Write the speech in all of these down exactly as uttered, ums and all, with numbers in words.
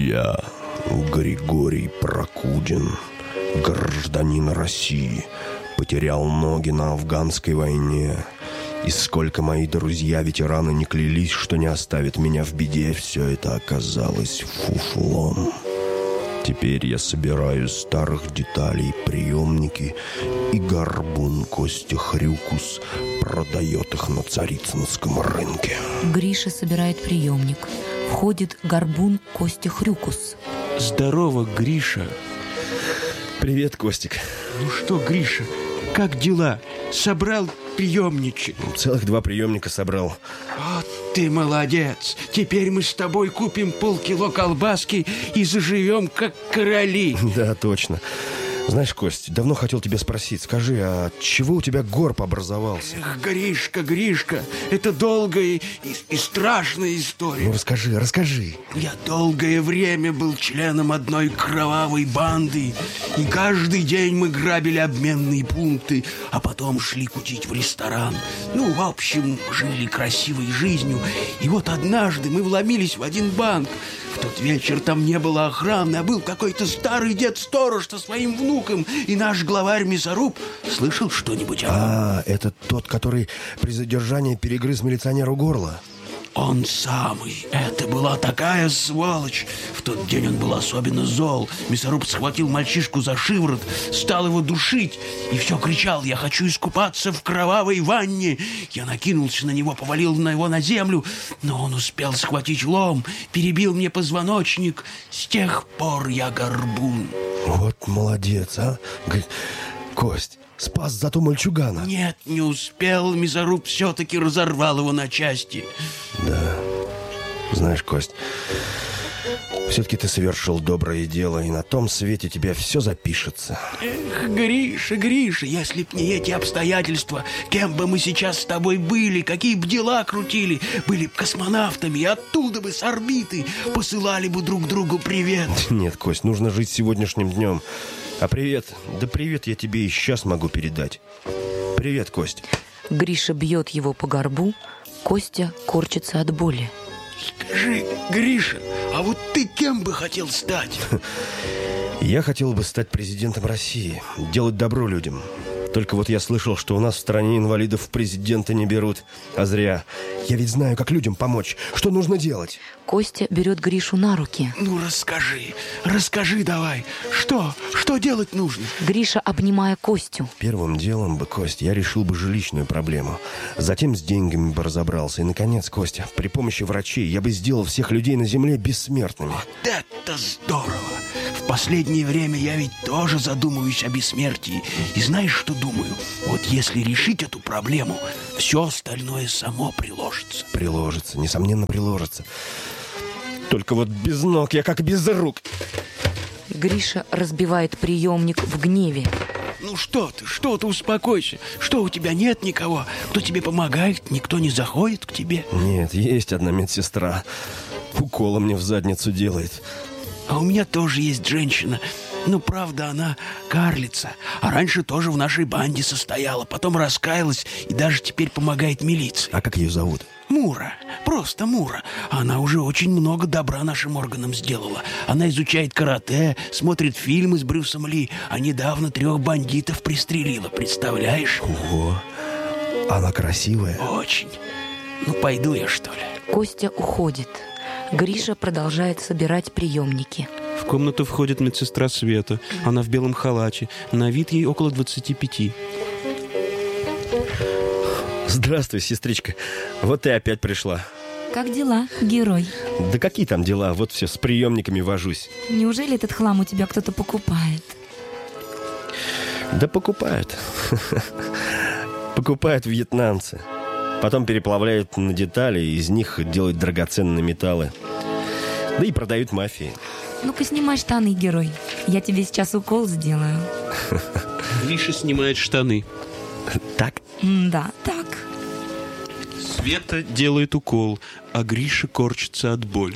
Я, Григорий Прокудин, гражданин России, потерял ноги на афганской войне. И сколько мои друзья-ветераны не клялись, что не оставят меня в беде, все это оказалось фуфлом. Теперь я собираю из старых деталей приемники, и горбун Костя Хрюкус продает их на Царицынском рынке. Гриша собирает приемник. Входит горбун Костя Хрюкус. Здорово, Гриша. Привет, Костик. Ну что, Гриша, как дела? Собрал приемничек? Целых два приемника собрал. Вот ты молодец. Теперь мы с тобой купим полкило колбаски и заживем как короли. Да, точно. Знаешь, Кость, давно хотел тебя спросить. Скажи, а чего у тебя горб образовался? Эх, Гришка, Гришка, это долгая и, и страшная история. Ну, расскажи, расскажи. Я долгое время был членом одной кровавой банды, и каждый день мы грабили обменные пункты, а потом шли кутить в ресторан. Ну, в общем, жили красивой жизнью. И вот однажды мы вломились в один банк. В тот вечер там не было охраны, а был какой-то старый дед-сторож со своим внуком. И наш главарь Мясоруб слышал что-нибудь о нем? А, это тот, который при задержании перегрыз милиционеру горло? Он самый. Это была такая сволочь. В тот день он был особенно зол. Мясоруб схватил мальчишку за шиворот, стал его душить и все кричал: «Я хочу искупаться в кровавой ванне!» Я накинулся на него, повалил на его на землю, но он успел схватить лом, перебил мне позвоночник. С тех пор я горбун. Вот молодец, а? Г- Кость, спас зато мальчугана. Нет, не успел. Мясоруб все-таки разорвал его на части. Да. Знаешь, Кость, все-таки ты совершил доброе дело, и на том свете тебе все запишется. Эх, Гриша, Гриша, если б не эти обстоятельства, кем бы мы сейчас с тобой были, какие бы дела крутили, были бы космонавтами, и оттуда бы с орбиты посылали бы друг другу привет. Нет, Кость, нужно жить сегодняшним днем. А привет, да привет я тебе и сейчас могу передать. Привет, Кость. Гриша бьет его по горбу. Костя корчится от боли. Скажи, Гриша, а вот ты кем бы хотел стать? Я хотел бы стать президентом России, делать добро людям. Только вот я слышал, что у нас в стране инвалидов в президенты не берут. А зря. Я ведь знаю, как людям помочь. Что нужно делать? Костя берет Гришу на руки. Ну, расскажи, расскажи давай. Что? Что делать нужно? Гриша, обнимая Костю. Первым делом бы, Кость, я решил бы жилищную проблему. Затем с деньгами бы разобрался. И, наконец, Костя, при помощи врачей я бы сделал всех людей на земле бессмертными. Вот это здорово! В последнее время я ведь тоже задумываюсь о бессмертии. И знаешь, что думаю? Вот если решить эту проблему, все остальное само приложится. Приложится, несомненно, приложится. Только вот без ног я как без рук. Гриша разбивает приемник в гневе. Ну что ты, что ты, успокойся. Что, у тебя нет никого, кто тебе помогает? Никто не заходит к тебе? Нет, есть одна медсестра. Уколы мне в задницу делает. А у меня тоже есть женщина. Ну, правда, она карлица. А раньше тоже в нашей банде состояла. Потом раскаялась и даже теперь помогает милиции. А как ее зовут? Мура. Просто Мура. Она уже очень много добра нашим органам сделала. Она изучает карате, смотрит фильмы с Брюсом Ли. А недавно трех бандитов пристрелила. Представляешь? Ого. Она красивая. Очень. Ну, пойду я, что ли. Костя уходит. Гриша продолжает собирать приемники. В комнату входит медсестра Света. Она в белом халате. На вид ей около двадцати пяти. Здравствуй, сестричка. Вот ты опять пришла. Как дела, герой? Да какие там дела? Вот все, с приемниками вожусь. Неужели этот хлам у тебя кто-то покупает? Да покупают. Покупают вьетнамцы. Потом переплавляют на детали, и из них делают драгоценные металлы. Да и продают мафии. Ну-ка, снимай штаны, герой. Я тебе сейчас укол сделаю. Гриша снимает штаны. Так? Да, так. Света делает укол, а Гриша корчится от боли.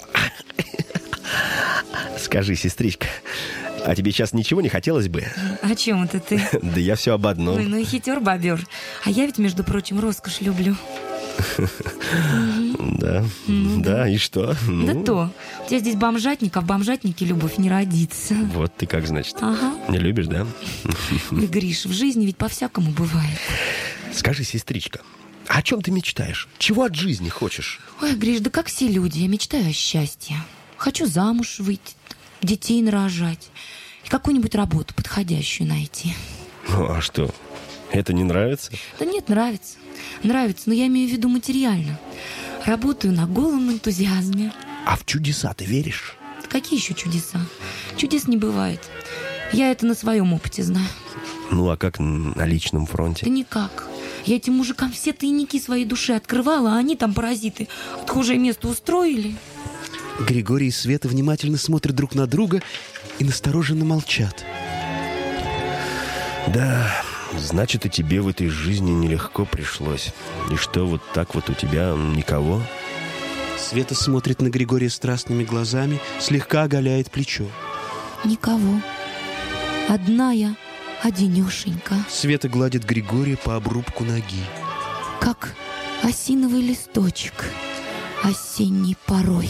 Скажи, сестричка, а тебе сейчас ничего не хотелось бы? О чем это ты? Да я все об одном. Ой, ну и хитер бобер. А я ведь, между прочим, роскошь люблю. М. Да, Ну да, и что? Да Ну, то. У тебя здесь бомжатник, а в бомжатнике любовь не родится. Вот ты как, значит. Ага. Не любишь, да? Ой, Гриш, в жизни ведь по-всякому бывает. Скажи, сестричка, о чем ты мечтаешь? Чего от жизни хочешь? Ой, Гриш, да как все люди, я мечтаю о счастье. Хочу замуж выйти, детей нарожать и какую-нибудь работу подходящую найти. Ну, а что, это не нравится? Да нет, нравится. Нравится, но я имею в виду материально. Работаю на голом энтузиазме. А в чудеса ты веришь? Да какие еще чудеса? Чудес не бывает. Я это на своем опыте знаю. Ну, а как на личном Да фронте? никак. Я этим мужикам все тайники своей души открывала, а они там, паразиты, отхожее место устроили. Григорий и Света внимательно смотрят друг на друга и настороженно молчат. Да, значит, и тебе в этой жизни нелегко пришлось. И что, вот так вот у тебя никого? Света смотрит на Григория страстными глазами, слегка оголяет плечо. Никого. Одна я, одинешенька, Света гладит Григория по обрубку ноги. как осиновый листочек осенней порой.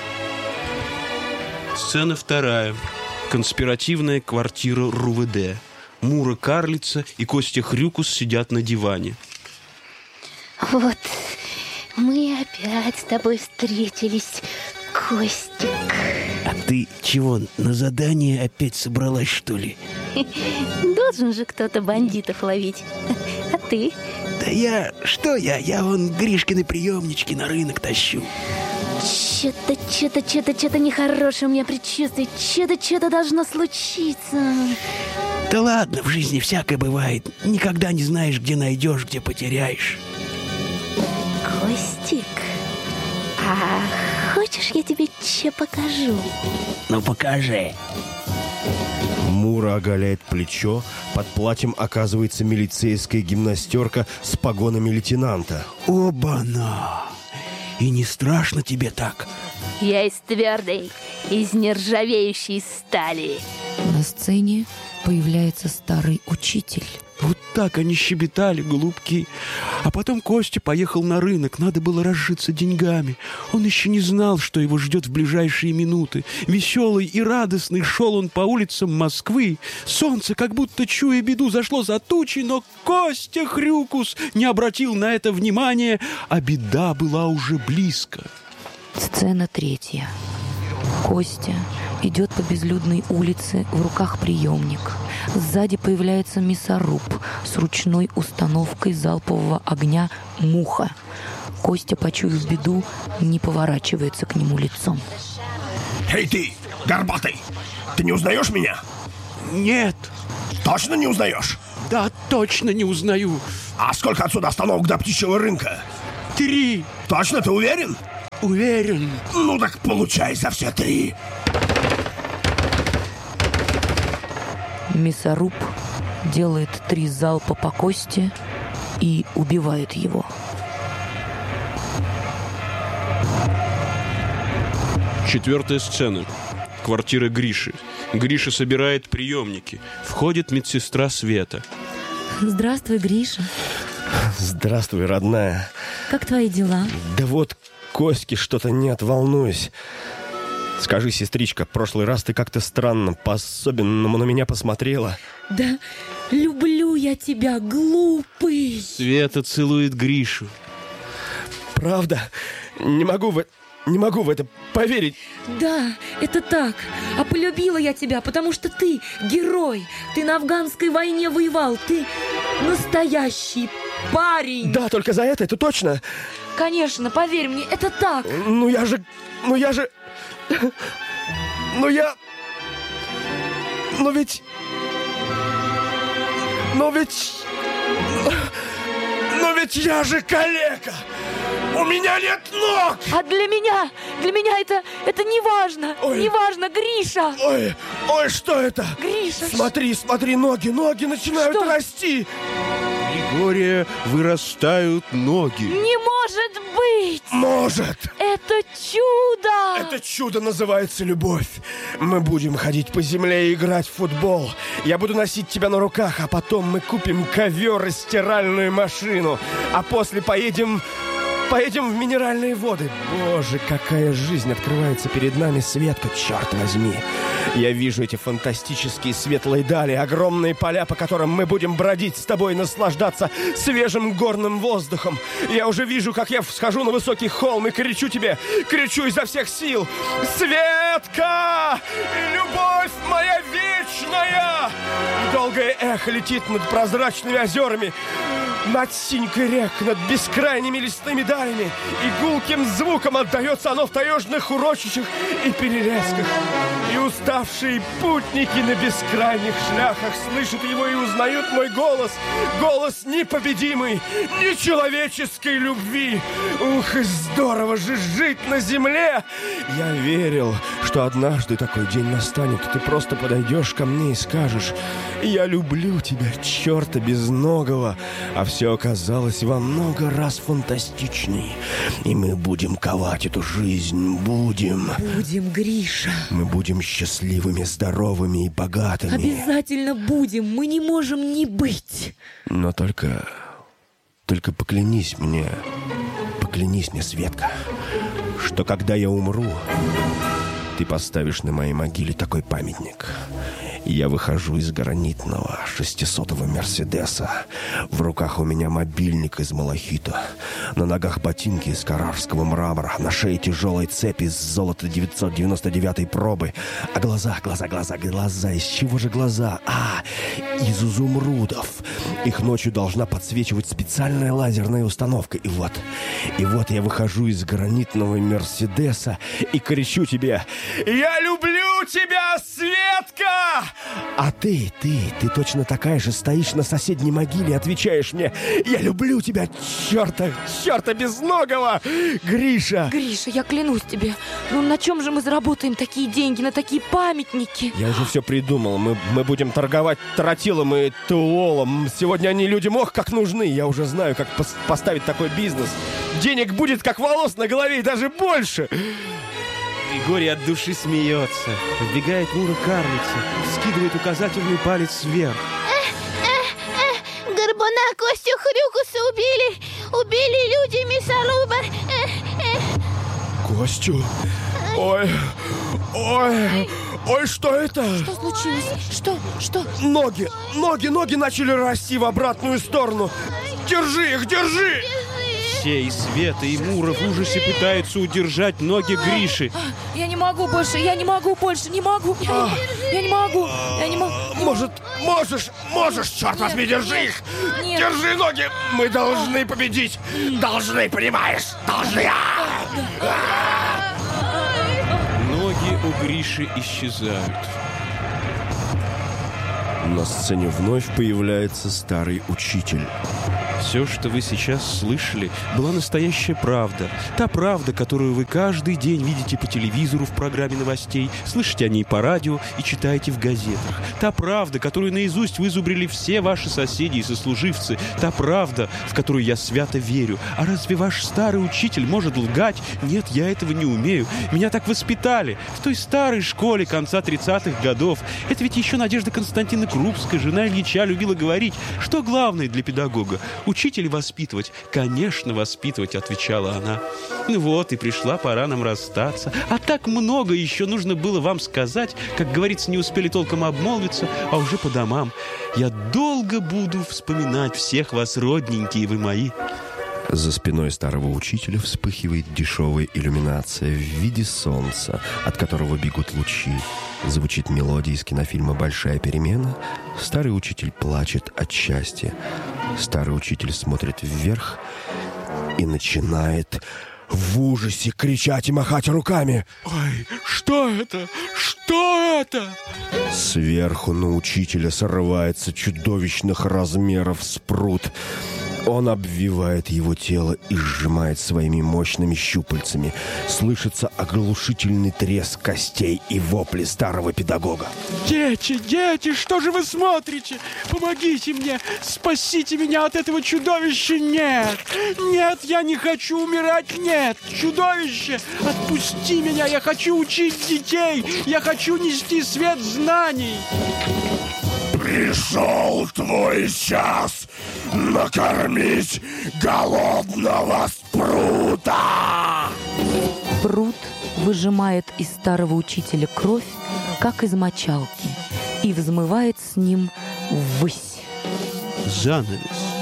Сцена вторая. Конспиративная квартира РУВД. Мура Карлица и Костя Хрюкус сидят на диване. Вот, мы опять с тобой встретились, Костик. А ты чего, на задание опять собралась, что ли? Должен же кто-то бандитов ловить. А ты? Да я... Что я? Я вон Гришкины приемнички на рынок тащу. Че-то, че-то, че-то, че-то нехорошее у меня предчувствие. Че-то, че-то должно случиться. Да ладно, в жизни всякое бывает. Никогда не знаешь, где найдешь, где потеряешь. Костик, а хочешь, я тебе че покажу? Ну покажи. Мура оголяет плечо. Под платьем оказывается милицейская гимнастерка с погонами лейтенанта. Оба-на! И не страшно тебе так? Я из твердой, из нержавеющей стали. На сцене появляется старый учитель. Вот так они щебетали, голубки. А потом Костя поехал на рынок. Надо было разжиться деньгами. Он еще не знал, что его ждет в ближайшие минуты. Веселый и радостный шел он по улицам Москвы. Солнце, как будто чуя беду, зашло за тучи, но Костя Хрюкус не обратил на это внимания, а беда была уже близко. Сцена третья. Костя идет по безлюдной улице, в руках приемник. Сзади появляется мясоруб с ручной установкой залпового огня «Муха». Костя, почуяв беду, не поворачивается к нему лицом. Эй ты, горбатый! Ты не узнаешь меня? Нет, Точно не узнаешь? да, точно не узнаю. А сколько отсюда остановок до птичьего рынка? Три, Точно, ты уверен? уверен. Ну так получай за все три. Мясоруб делает три залпа по Косте и убивает его. Четвертая сцена. Квартира Гриши. Гриша собирает приемники. Входит медсестра Света. Здравствуй, Гриша. Здравствуй, родная. Как твои дела? Да вот, Костьке что-то нет, волнуюсь. Скажи, сестричка, в прошлый раз ты как-то странно, по-особенному на меня посмотрела. Да люблю я тебя, глупый. Света целует Гришу. Правда? Не могу в, не могу в это поверить. Да, это так. А полюбила я тебя, потому что ты герой. Ты на афганской войне воевал. Ты настоящий парень. Да, только за это, это точно. Конечно, поверь мне, это так. Ну я же... Ну я же... Ну я... Ну ведь... Ну ведь... Ну ведь я же калека! У меня нет ног! А для меня, для меня это, это не важно. Ой. Не важно, Гриша. Ой, ой, что это? Гриша, Смотри, смотри, ноги, ноги начинают Что? расти. Григория вырастают ноги. не может быть. Может. Это чудо. Это чудо называется любовь. Мы будем ходить по земле и играть в футбол. Я буду носить тебя на руках, а потом мы купим ковер и стиральную машину. А после поедем Поедем в минеральные воды. Боже, какая жизнь открывается перед нами, Светка, черт возьми. Я вижу эти фантастические светлые дали, огромные поля, по которым мы будем бродить с тобой, наслаждаться свежим горным воздухом. Я уже вижу, как я всхожу на высокий холм и кричу тебе, кричу изо всех сил: Светка! Любовь моя вечная! И долгое эхо летит над прозрачными озерами, над синькой рек, над бескрайними лесными далями, и гулким звуком отдается оно в таежных урочищах и перелесках. И уставшие путники на бескрайних шляхах слышат его и узнают мой голос. Голос непобедимый, нечеловеческой любви. Ух, и здорово же жить на земле! Я верил, что однажды такой день настанет, и ты просто подойдешь ко мне и скажешь: я люблю тебя, черта безногого. А все оказалось во много раз фантастичней. И мы будем ковать эту жизнь, будем. Будем, Гриша. Мы будем счастливыми, здоровыми и богатыми. Обязательно будем, мы не можем не быть. Но только... Только поклянись мне, поклянись мне, Светка, что когда я умру, ты поставишь на моей могиле такой памятник. Я выхожу из гранитного шестисотого Мерседеса. В руках у меня мобильник из малахита. На ногах ботинки из каррарского мрамора. На шее тяжелые цепи из золота девятьсот девяносто девятой пробы. А глаза, глаза, глаза, глаза. Из чего же глаза? А, из изумрудов. Их ночью должна подсвечивать специальная лазерная установка. И вот, и вот я выхожу из гранитного Мерседеса и кричу тебе: я люблю тебя, Светка! А ты, ты, ты точно такая же стоишь на соседней могиле и отвечаешь мне: я люблю тебя, черта, черта безногого, Гриша. Гриша, я клянусь тебе, ну на чем же мы заработаем такие деньги, на такие памятники? Я уже все придумал. Мы, мы будем торговать тротилом и туолом. Сегодня они людям ох как нужны. Я уже знаю, как пос- поставить такой бизнес. Денег будет как волос на голове и даже больше. Григорий от души смеется. Вбегает Мура Карлица, скидывает указательный палец вверх. Горбуна Костю Хрюкуса убили. Убили люди мясоруба. Костю? Ой, ой, ой, что это? Что случилось? Что? Что? Ноги, ноги, ноги начали расти в обратную сторону. Держи их, держи! Все, и Света, и Мура в ужасе пытаются удержать ноги Гриши. Я не могу больше, я не могу больше, не могу. Я, не, я не могу, я не могу. Может, можешь, можешь, черт возьми, держи их! Нет. Держи ноги! Мы должны победить! Должны, понимаешь? Должны! Ноги у Гриши исчезают. На сцене вновь появляется старый учитель. Все, что вы сейчас слышали, была настоящая правда. Та правда, которую вы каждый день видите по телевизору в программе новостей, слышите о ней по радио и читаете в газетах. Та правда, которую наизусть вызубрили все ваши соседи и сослуживцы. Та правда, в которую я свято верю. А разве ваш старый учитель может лгать? Нет, я этого не умею. Меня так воспитали. В той старой школе конца тридцатых годов. Это ведь еще Надежда Константиновна Крупская, жена Ильича, любила говорить, что главное для педагога — учитель воспитывать. Конечно, воспитывать, отвечала она. Ну вот, и пришла пора нам расстаться. А так много еще нужно было вам сказать. Как говорится, не успели толком обмолвиться, а уже по домам. Я долго буду вспоминать всех вас, родненькие вы мои. За спиной старого учителя вспыхивает дешевая иллюминация в виде солнца, от которого бегут лучи. Звучит мелодия из кинофильма «Большая перемена». Старый учитель плачет от счастья. Старый учитель смотрит вверх и начинает в ужасе кричать и махать руками. Ой, что это? Что это? Сверху на учителя срывается чудовищных размеров спрут. Он обвивает его тело и сжимает своими мощными щупальцами. Слышится оглушительный треск костей и вопли старого педагога. Дети, дети, что же вы смотрите? Помогите мне, спасите меня от этого чудовища. Нет, нет, я не хочу умирать, нет. Чудовище, отпусти меня, я хочу учить детей, я хочу нести свет знаний. Пришел твой час накормить голодного спутника. прута! Прут выжимает из старого учителя кровь, как из мочалки, и взмывает с ним ввысь. Занавес.